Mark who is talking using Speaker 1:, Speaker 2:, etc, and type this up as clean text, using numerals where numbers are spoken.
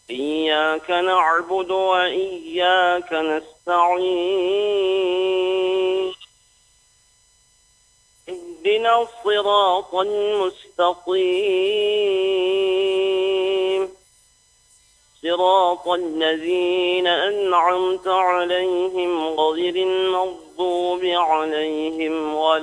Speaker 1: إياك نعبد وإياك نستعين اهدنا الصراط المستقيم صراط الذين أنعمت عليهم غير المغضوب عليهم ولا